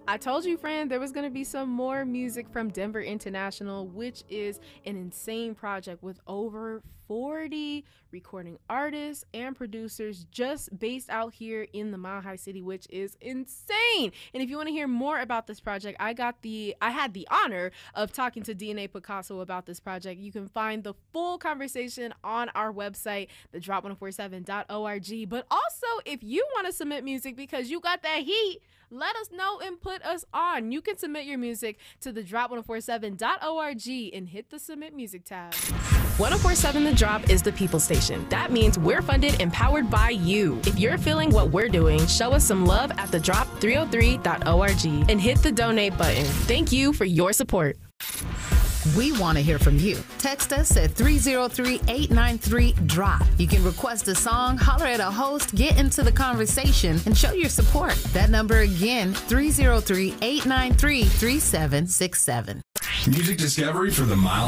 I told you, friend, there was going to be some more music from Denver International, which is an insane project with over 40 recording artists and producers just based out here in the Mile High City, which is insane. And if you want to hear more about this project, I had the honor of talking to DNA Picasso about this project. You can find the full conversation on our website, thedrop1047.org. But also, if you want to submit music because you got that heat, let us know and put us on. You can submit your music to thedrop1047.org and hit the Submit Music tab. 1047 The Drop is the people station. That means we're funded and powered by you. If you're feeling what we're doing, show us some love at thedrop303.org and hit the donate button. Thank you for your support. We want to hear from you. Text us at 303-893-DROP. You can request a song, holler at a host, get into the conversation, and show your support. That number again, 303-893-3767. Music discovery for the Mile